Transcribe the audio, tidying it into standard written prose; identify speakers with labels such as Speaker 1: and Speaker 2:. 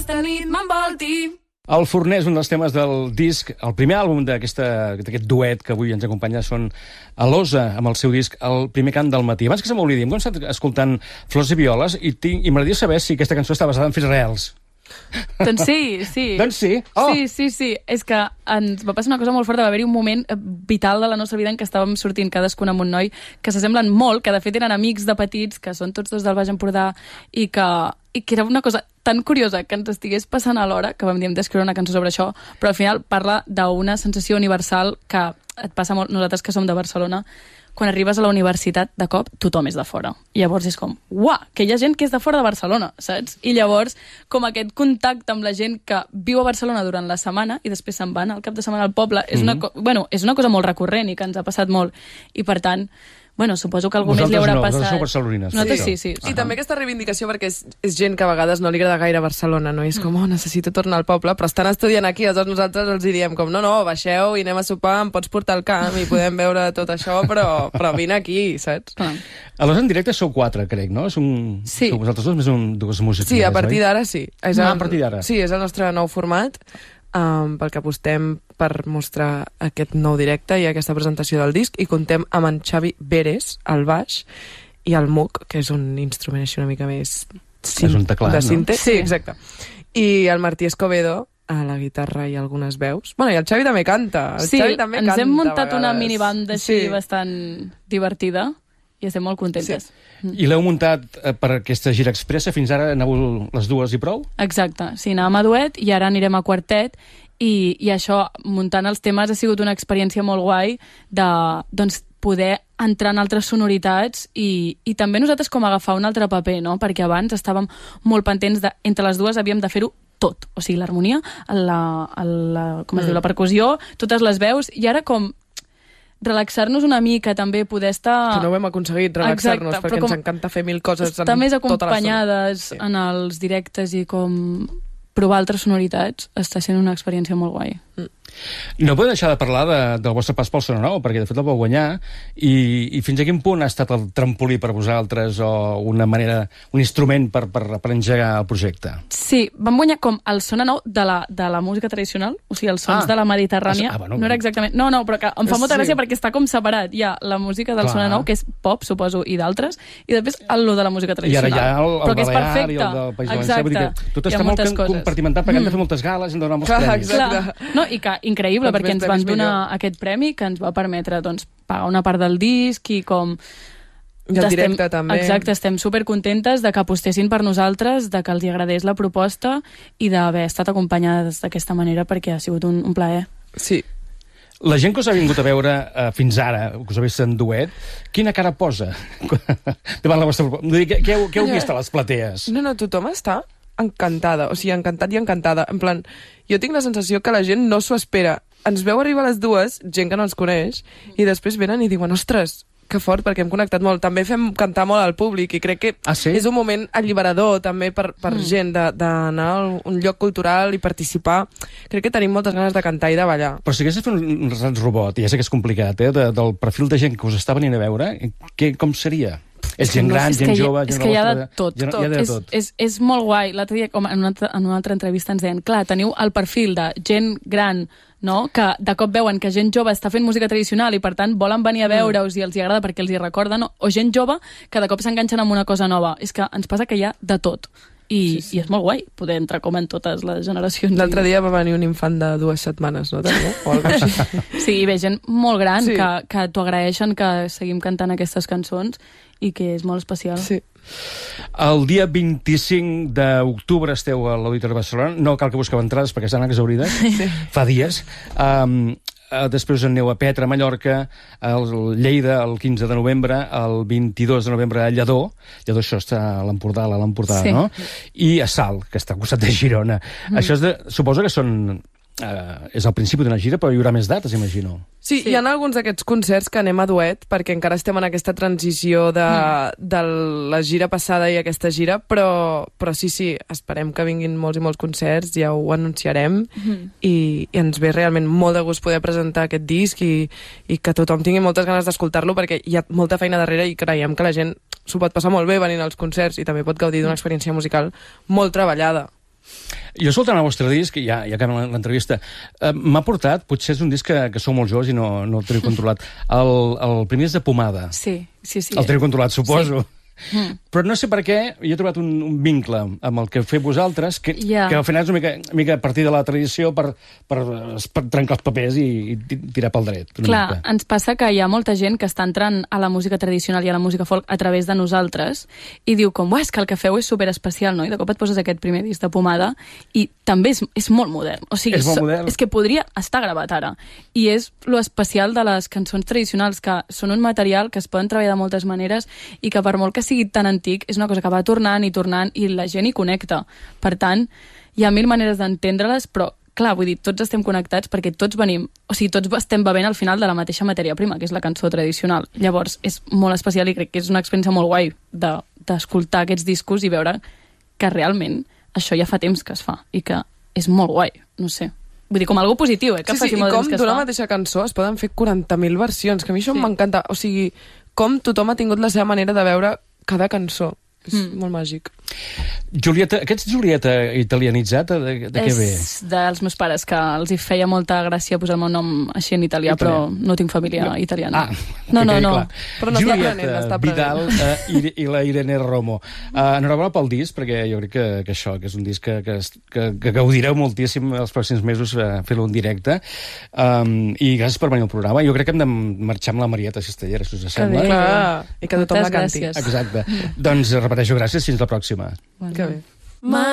Speaker 1: aquesta nit m'envolti.
Speaker 2: El Forner és un dels temes del disc, el primer àlbum d'aquest duet que avui ens acompanya són Alosa, amb el seu disc El primer cant del matí. Abans que se m'oblidi, hem estat escoltant Flors i Violes i m'agradaria saber si aquesta cançó està basada en fets reals.
Speaker 1: Doncs sí.
Speaker 2: Doncs sí? Oh.
Speaker 1: Sí. És que ens va passar una cosa molt forta. Va haver-hi un moment vital de la nostra vida en què estàvem sortint cadascun amb un noi que s'assemblen molt, que de fet eren amics de petits, que són tots dos del Baix Empordà, i que era una cosa tan curiosa que ens estigués passant alhora, que vam dir hem d'escriure una cançó sobre això, però al final parla d'una sensació universal que et passa molt, nosaltres que som de Barcelona, quan arribes a la universitat, de cop, tothom és de fora. I llavors és com, uah, que hi ha gent que és de fora de Barcelona, saps? I llavors, com aquest contacte amb la gent que viu a Barcelona durant la setmana i després se'n van al cap de setmana al poble, és una cosa molt recurrent i que ens ha passat molt. I per tant, suposo que algú més li haurà passat.
Speaker 2: Vosaltres sou barcelonines.
Speaker 1: Nosaltres sí.
Speaker 3: I també aquesta reivindicació, perquè és gent que a vegades no li agrada gaire Barcelona, no? I és com, necessito tornar al poble, però estan estudiant aquí, aleshores nosaltres els diem com, no, baixeu i anem a sopar, em pots portar al camp i podem veure tot això, però vine aquí, saps?
Speaker 2: Aleshores, en directe sou 4, crec, no?
Speaker 1: Sí.
Speaker 2: Sou vosaltres dos més dues músiques.
Speaker 3: Sí, a partir d'ara sí.
Speaker 2: A partir d'ara.
Speaker 3: Sí, és el nostre nou format, pel que apostem per mostrar aquest nou directe i aquesta presentació del disc, i contem amb en Xavi Beres al baix i el Muc, que és un instrument així una mica més
Speaker 2: és un teclat,
Speaker 3: de cinta.
Speaker 1: No?
Speaker 3: Sí, exacte. I el Martí Escobedo a la guitarra i algunes veus. I el Xavi també canta.
Speaker 1: Ens hem muntat una minibanda així bastant divertida i estem molt contentes.
Speaker 2: Sí. I l'heu muntat per aquesta gira expressa? Fins ara aneu les dues i prou?
Speaker 1: Exacte. Sí, anàvem a duet i ara anirem a quartet i això, muntant els temes, ha sigut una experiència molt guai de poder entrar en altres sonoritats i també nosaltres com agafar un altre paper, no? Perquè abans estàvem molt pendents entre les dues havíem de fer-ho tot, o sigui, l'harmonia, com es diu, la percussió, totes les veus, i ara com relaxar-nos una mica, també poder estar...
Speaker 3: Que no ho hem aconseguit, relaxar-nos, perquè ens encanta fer mil coses
Speaker 1: estar més acompanyades en els directes i com provar altres sonoritats està sent una experiència molt guai.
Speaker 2: No podem deixar de parlar del vostre pas pel Sona Nou, perquè de fet el vau guanyar, i fins a quin punt ha estat el trampolí per vosaltres o una manera, un instrument per engegar el projecte?
Speaker 1: Sí, vam guanyar com el Sona Nou de la música tradicional, o sigui, els sons de la Mediterrània. No era exactament... No, però que em fa molta gràcia perquè està com separat. Hi ha la música del Sona Nou, que és pop, suposo, i d'altres, i després el de la música tradicional.
Speaker 2: I ara hi ha el Balear i el del País Valencià. Vull dir que tot està molt compartimentat perquè hem de fer moltes gales, hem de donar molts premis.
Speaker 3: Exacte.
Speaker 1: No, i que increïble, perquè ens van donar aquest premi que ens va permetre pagar una part del disc i com...
Speaker 3: I el directe també.
Speaker 1: Exacte, estem supercontentes de que apostessin per nosaltres, de que els agradés la proposta i d'haver estat acompanyades d'aquesta manera perquè ha sigut un plaer.
Speaker 3: Sí.
Speaker 2: La gent que us ha vingut a veure fins ara, que us ha vist en duet, quina cara posa davant la vostra... Què heu vist a les platees?
Speaker 3: No, tothom està encantada, o sigui, encantat i encantada. En plan, jo tinc la sensació que la gent no s'ho espera. Ens veu arribar a les dues, gent que no ens coneix, i després venen i diuen, ostres, que fort, perquè hem connectat molt. També fem cantar molt al públic i crec que és un moment alliberador també per gent d'anar a un lloc cultural i participar. Crec que tenim moltes ganes de cantar i de ballar.
Speaker 2: Però si hagués de fer un resat robot, i ja sé que és complicat, del perfil de gent que us està venint a veure, com seria? És gent gran, gent jove...
Speaker 1: És que hi ha de tot. És molt guai. L'altre dia, com en una altra entrevista, ens deien, clar, teniu el perfil de gent gran, no?, que de cop veuen que gent jove està fent música tradicional i per tant volen venir a veure-us i els hi agrada perquè els hi recorden, o gent jove que de cop s'enganxen amb una cosa nova. És que ens passa que hi ha de tot. I és molt guai poder entrar com en totes les generacions.
Speaker 3: L'altre dia va venir un infant de 2 setmanes, no? O algo així.
Speaker 1: Sí, i ve gent molt gran que t'ho agraeixen que seguim cantant aquestes cançons i que és molt especial.
Speaker 3: Sí.
Speaker 2: El dia 25 d'octubre esteu a l'Auditori de Barcelona. No cal que busqueu entrades perquè estan exaurides. Fa dies. Després aneu a Petra, a Mallorca, a Lleida el 15 de novembre, el 22 de novembre a Lledó, això està a l'Empordà, no? I a Salt, que està al costat de Girona. Això suposo que és el principi d'una gira, però hi haurà més dates, imagino.
Speaker 3: Sí, hi ha alguns d'aquests concerts que anem a duet, perquè encara estem en aquesta transició de la gira passada i aquesta gira, però sí, esperem que vinguin molts i molts concerts, ja ho anunciarem, i ens ve realment molt de gust poder presentar aquest disc i que tothom tingui moltes ganes d'escoltar-lo, perquè hi ha molta feina darrere i creiem que la gent s'ho pot passar molt bé venint als concerts i també pot gaudir d'una experiència musical molt treballada.
Speaker 2: Jo escoltant el vostre disc, ja acabem l'entrevista, m'ha portat, potser és un disc que sou molt joves i no el teniu controlat, el primer és de Pomada.
Speaker 1: Sí.
Speaker 2: El teniu controlat, suposo. Sí. Però no sé per què jo he trobat un vincle amb el que feu vosaltres que al final és una mica a partir de la tradició per trencar els papers i tirar pel dret.
Speaker 1: Clar, ens passa que hi ha molta gent que està entrant a la música tradicional i a la música folk a través de nosaltres i diu com, és que el que feu és superespecial, no? I de cop et poses aquest primer disc de Pomada i també és molt modern. O sigui, és que podria estar gravat ara. I és lo especial de les cançons tradicionals, que són un material que es poden treballar de moltes maneres i que per molt que sigui tan antic, és una cosa que va tornant i la gent hi connecta. Per tant, hi ha mil maneres d'entendre-les, però, clar, vull dir, tots estem connectats perquè tots estem bevent al final de la mateixa matèria prima, que és la cançó tradicional. Llavors, és molt especial i crec que és una experiència molt guai d'escoltar aquests discos i veure que realment això ja fa temps que es fa i que és molt guai, no sé. Vull dir, com algo positiu, que faci molt temps que es fa.
Speaker 3: I com d'una mateixa cançó es poden fer 40.000 versions, que a mi això m'encanta. O sigui, com tothom ha tingut la seva manera de veure cada cançó. És molt màgic.
Speaker 2: Julieta, aquest Julieta italianitzat, de què ve?
Speaker 1: És dels meus pares, que els hi feia molta gràcia posar el meu nom així en italià, però no tinc família italiana. No.
Speaker 3: Però no
Speaker 2: Patricia Vidal i la Irene Romo. Enhorabona pel disc, perquè jo crec que això, que és un disc que gaudireu moltíssim els pròxims mesos fer-lo en directe. I gràcies per venir al programa. Jo crec que hem de marxar amb la Marieta Cistellera, si us sembla.
Speaker 3: I que tothom la canti.
Speaker 2: Exacte. Doncs repeteixo, gràcies, fins la pròxima.
Speaker 3: Que bé.